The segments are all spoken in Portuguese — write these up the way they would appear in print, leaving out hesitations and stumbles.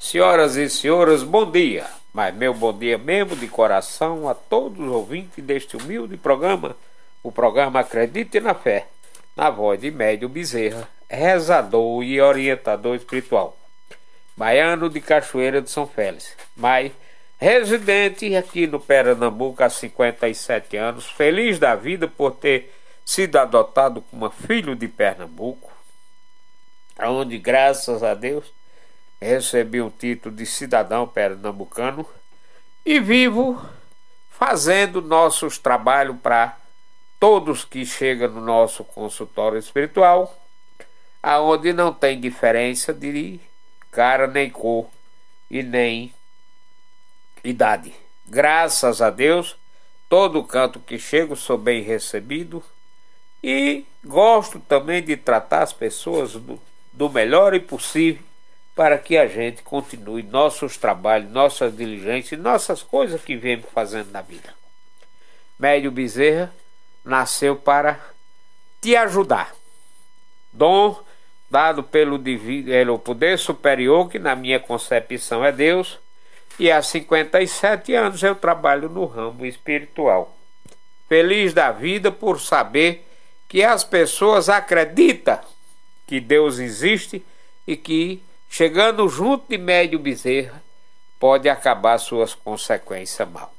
Senhoras e senhores, bom dia. Mas meu bom dia mesmo de coração a todos os ouvintes deste humilde programa, o programa Acredite na Fé, na voz de Médio Bezerra, rezador e orientador espiritual, baiano de Cachoeira de São Félix, mas residente aqui no Pernambuco há 57 anos, feliz da vida por ter sido adotado como filho de Pernambuco, onde, graças a Deus, recebi o título de cidadão pernambucano e vivo fazendo nossos trabalhos para todos que chegam no nosso consultório espiritual, aonde não tem diferença de cara, nem cor e nem idade. Graças a Deus, todo canto que chego sou bem recebido e gosto também de tratar as pessoas do melhor e possível para que a gente continue nossos trabalhos, nossas diligências, nossas coisas que vemos fazendo na vida. Médio Bezerra nasceu para te ajudar. Dom dado pelo poder superior, que na minha concepção é Deus, e há 57 anos eu trabalho no ramo espiritual. Feliz da vida por saber que as pessoas acreditam que Deus existe e que, chegando junto de Médio Bezerra, pode acabar suas consequências mal.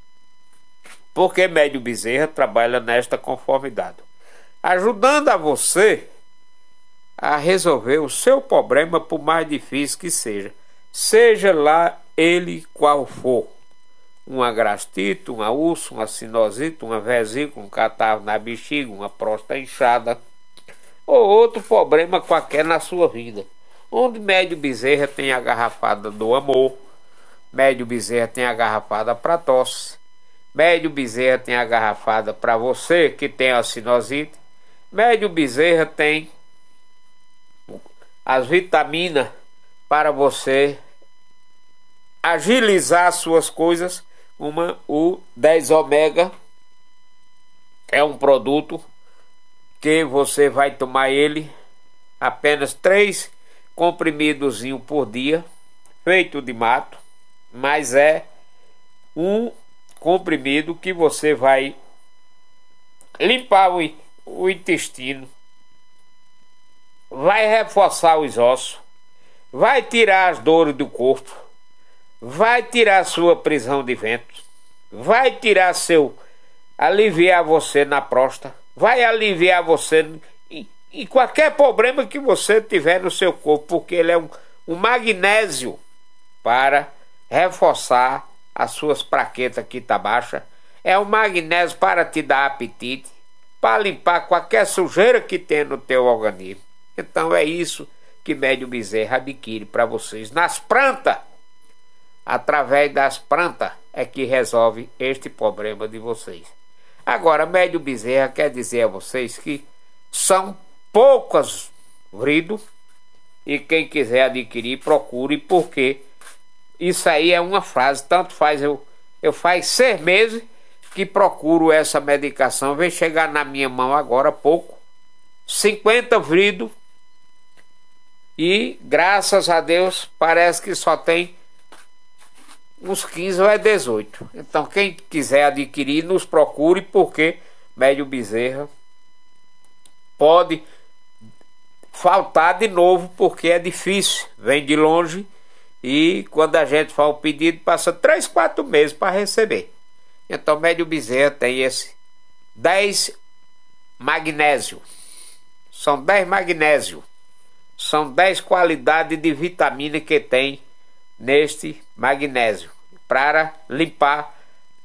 Porque Médio Bezerra trabalha nesta conformidade, ajudando a você a resolver o seu problema, por mais difícil que seja lá ele qual for. Uma gastrite, uma úlcera, uma sinusite, uma vesícula, um catarro na bexiga, uma próstata inchada ou outro problema qualquer na sua vida, onde Médio Bezerra tem a garrafada do amor, Médio Bezerra tem a garrafada para tosse, Médio Bezerra tem a garrafada para você que tem a sinusite, Médio Bezerra tem as vitaminas para você agilizar suas coisas. O 10 ômega é um produto que você vai tomar ele apenas 3 comprimidozinho por dia, feito de mato, mas é um comprimido que você vai limpar o intestino, vai reforçar os ossos, vai tirar as dores do corpo, vai tirar sua prisão de ventre, vai tirar aliviar você na próstata, vai aliviar você em qualquer problema que você tiver no seu corpo, porque ele é um magnésio para reforçar as suas plaquetas que está baixa, é um magnésio para te dar apetite, para limpar qualquer sujeira que tem no teu organismo. Então é isso que Médio Bezerra adquire para vocês nas plantas. Através das plantas é que resolve este problema de vocês. Agora, Médio Bezerra quer dizer a vocês que são poucas vridos, e quem quiser adquirir, procure, porque isso aí é uma frase, tanto faz eu faz 6 meses que procuro essa medicação, vem chegar na minha mão agora há pouco, 50 vridos, e graças a Deus parece que só tem uns 15 ou 18. Então quem quiser adquirir, nos procure, porque Médio Bezerra pode faltar de novo, porque é difícil, vem de longe, e quando a gente faz o pedido passa 3, 4 meses para receber. Então Médio Bezerra tem esse 10 magnésio, são 10 magnésio, são 10 qualidades de vitamina que tem neste magnésio, para limpar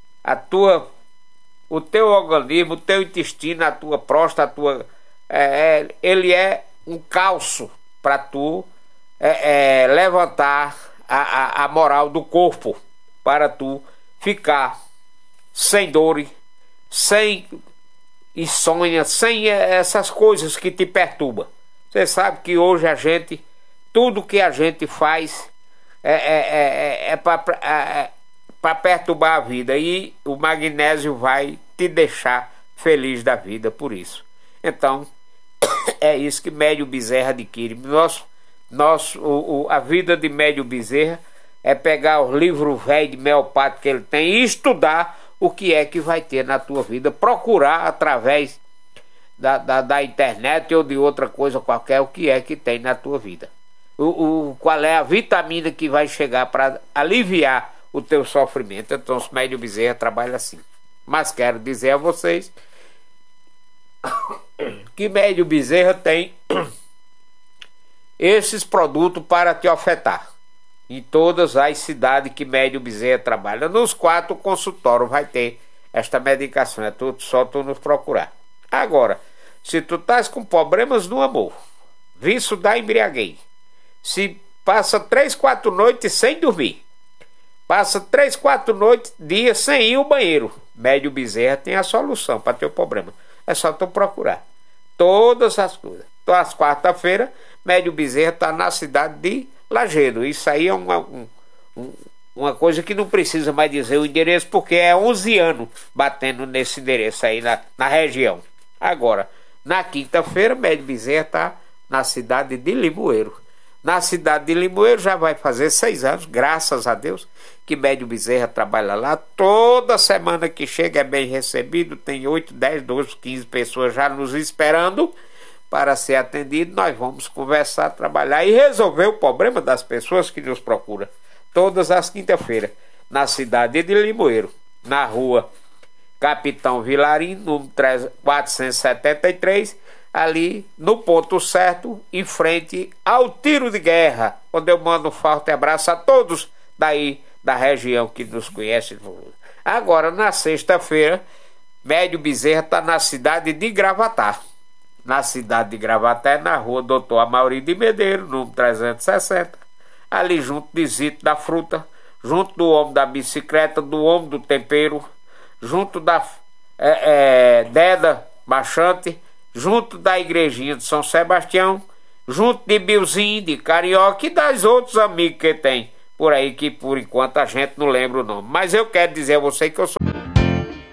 o teu organismo, o teu intestino, a tua próstata, ele é um calço para tu levantar a moral do corpo, para tu ficar sem dor, sem insônia, sem essas coisas que te perturbam. Você sabe que hoje tudo que a gente faz é para perturbar a vida, e o magnésio vai te deixar feliz da vida por isso. Então é isso que Médio Bezerra adquire. Nosso A vida de Médio Bezerra é pegar os livros velhos de meopático que ele tem e estudar o que é que vai ter na tua vida. Procurar através da internet ou de outra coisa qualquer o que é que tem na tua vida. Qual é a vitamina que vai chegar para aliviar o teu sofrimento. Então o Médio Bezerra trabalha assim. Mas quero dizer a vocês que Médio Bezerra tem esses produtos para te ofertar em todas as cidades que Médio Bezerra trabalha. Nos 4 consultórios vai ter esta medicação. É tudo, só tu nos procurar. Agora, se tu estás com problemas no amor, vício da embriaguez, se passa 3, 4 noites sem dormir, passa 3, 4 dias sem ir ao banheiro, Médio Bezerra tem a solução para teu problema. É só tu procurar. Todas as coisas. Então, às quarta-feiras, Médio Bezerra está na cidade de Lajedo. Isso aí é uma coisa que não precisa mais dizer o endereço, porque é 11 anos batendo nesse endereço aí na região. Agora, na quinta-feira, Médio Bezerra está na cidade de Limoeiro. Na cidade de Limoeiro já vai fazer 6 anos, graças a Deus, que Médio Bezerra trabalha lá. Toda semana que chega é bem recebido, tem 8, 10, 12, 15 pessoas já nos esperando para ser atendido. Nós vamos conversar, trabalhar e resolver o problema das pessoas que nos procuram. Todas as quinta-feiras, na cidade de Limoeiro, na rua Capitão Vilarim, número 473, ali no ponto certo, em frente ao tiro de guerra, onde eu mando um forte abraço a todos daí da região que nos conhecem. Agora, na sexta-feira, Médio Bezerra está na cidade de Gravatar. Na cidade de Gravatar, na rua Doutor Amaury de Medeiros, número 360, ali junto de Zito da Fruta, junto do homem da bicicleta, do homem do tempero, junto da Deda Bachante, junto da igrejinha de São Sebastião, junto de Bilzinho, de Carioca e das outros amigos que tem por aí, que por enquanto a gente não lembra o nome. Mas eu quero dizer a você que eu sou